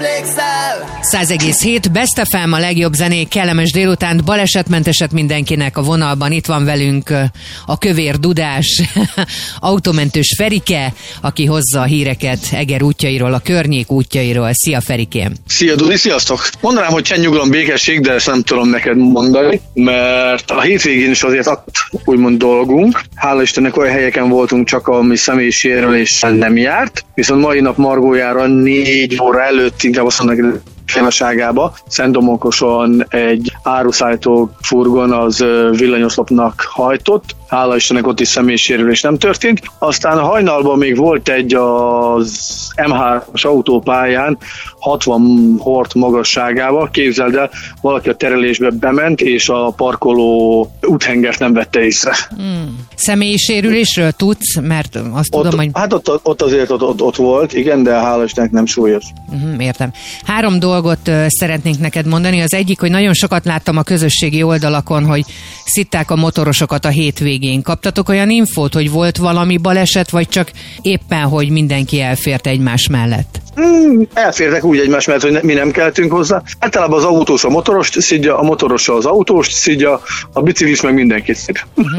100,7 Best FM, a legjobb zenék, kellemes délutánt, balesetmenteset mindenkinek a vonalban. Itt van velünk a kövér dudás, autómentős Ferike, aki hozza a híreket Eger útjairól, a környék útjairól. Szia, Ferikém! Szia, Dudi, sziasztok! Mondanám, hogy csend-nyugalom, békesség, de ezt nem tudom neked mondani, mert a hétvégén is azért úgymond dolgunk. Hála Istennek olyan helyeken voltunk, csak ami személyi sérüléssel nem járt, viszont mai nap Margójára 4 óra előtt, inkább azt mondom, féleságába, Szentdomokoson egy áruszállító furgon az villanyoszlopnak hajtott. Hála Istennek ott is személysérülés nem történt. Aztán hajnalban még volt egy az M3-as autópályán 60 hort magasságába. Képzeld el, valaki a terelésbe bement, és a parkoló úthengert nem vette észre. Személyi sérülésről tudsz? Mert azt tudom, hogy... Hát ott azért ott volt, igen, de hála Istennek nem súlyos. Értem. 3 dolgot szeretnénk neked mondani. Az egyik, hogy nagyon sokat láttam a közösségi oldalakon, hogy szitták a motorosokat a hétvégén. Kaptatok olyan infót, hogy volt valami baleset, vagy csak éppen, hogy mindenki elfért egymás mellett? Elfértek úgy egymás mellett, hogy mi nem keltünk hozzá. Általában az autós a motorost szidja, a motoros az autóst szidja, a biciklis meg mindenkit szid.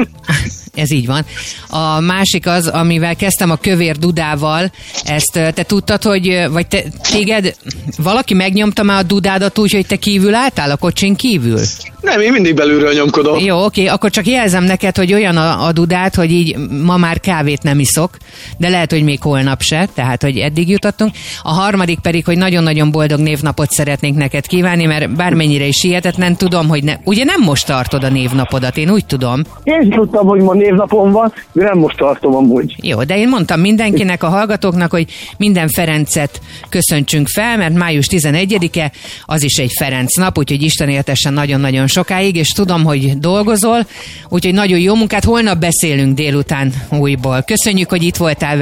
Ez így van. A másik az, amivel kezdtem, a kövér dudával, ezt te tudtad, hogy, vagy téged valaki megnyomta már a dudádat úgy, hogy te kívül álltál, a kocsin kívül? Nem, én mindig belülről nyomkodom. Jó, oké, akkor csak jelzem neked, hogy olyan a dudát, hogy így ma már kávét nem iszok, de lehet, hogy még holnap se, tehát, hogy eddig jutottunk. A harmadik pedig, hogy nagyon-nagyon boldog névnapot szeretnénk neked kívánni, mert bármennyire is hihetetlen, tudom, hogy ugye nem most tartod a névnapodat, én úgy tudom. Én tudtam, hogy ma névnapom van, de nem most tartom amúgy. Jó, de én mondtam mindenkinek, a hallgatóknak, hogy minden Ferencet köszöntsünk fel, mert május 11-e az is egy Ferenc nap, úgyhogy Isten éltessen nagyon-nagyon sokáig, és tudom, hogy dolgozol, úgyhogy nagyon jó munkát, holnap beszélünk délután újból. Köszönjük, hogy itt voltál.